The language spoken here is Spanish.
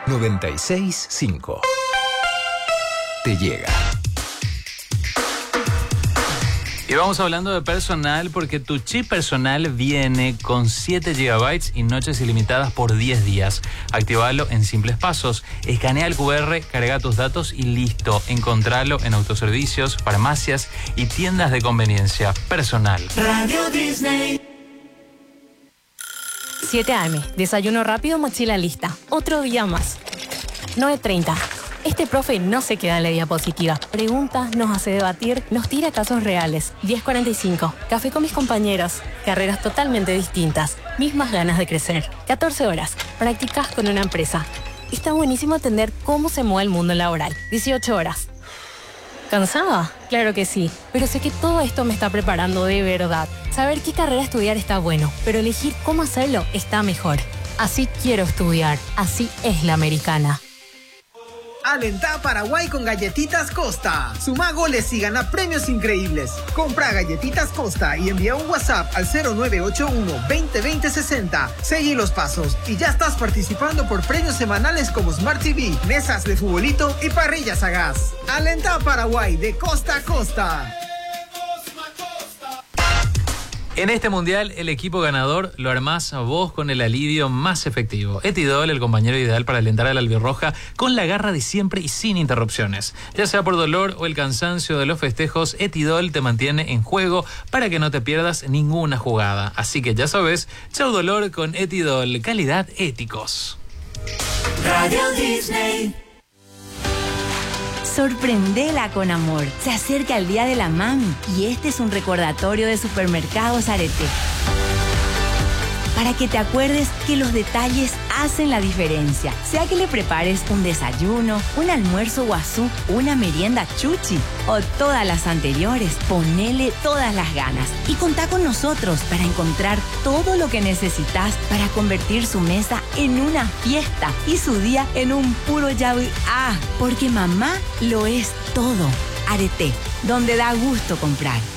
96.5 te llega. Y vamos hablando de personal porque tu chip personal viene con 7 GB y noches ilimitadas por 10 días. Activalo en simples pasos. Escanea el QR, carga tus datos y listo. Encontralo en autoservicios, farmacias y tiendas de conveniencia. Personal. Radio Disney. 7 AM. Desayuno rápido, mochila lista. Otro día más. 9:30. Este profe no se queda en la diapositiva. Pregunta, nos hace debatir, nos tira casos reales. 10:45. Café con mis compañeros. Carreras totalmente distintas. Mismas ganas de crecer. 14 horas. Prácticas con una empresa. Está buenísimo entender cómo se mueve el mundo laboral. 18 horas. ¿Cansada? Claro que sí. Pero sé que todo esto me está preparando de verdad. Saber qué carrera estudiar está bueno, pero elegir cómo hacerlo está mejor. Así quiero estudiar. Así es la americana. Alentá a Paraguay con Galletitas Costa. Suma goles y gana premios increíbles. Compra Galletitas Costa y envía un WhatsApp al 0981-2020-60. Seguí los pasos y ya estás participando por premios semanales como Smart TV, mesas de futbolito y parrillas a gas. Alentá a Paraguay de costa a costa. En este mundial, el equipo ganador lo armás a vos con el alivio más efectivo. Etidol, el compañero ideal para alentar a la albirroja con la garra de siempre y sin interrupciones. Ya sea por dolor o el cansancio de los festejos, Etidol te mantiene en juego para que no te pierdas ninguna jugada. Así que ya sabes, chau dolor con Etidol, calidad éticos. Radio Disney. Sorprendela con amor. Se acerca el Día de la Mami y este es un recordatorio de Supermercados Arete. Para que te acuerdes que los detalles hacen la diferencia. Sea que le prepares un desayuno, un almuerzo guazú, una merienda chuchi o todas las anteriores, ponele todas las ganas. Y contá con nosotros para encontrar todo lo que necesitas para convertir su mesa en una fiesta y su día en un puro llave. Porque mamá lo es todo. Arete, donde da gusto comprar.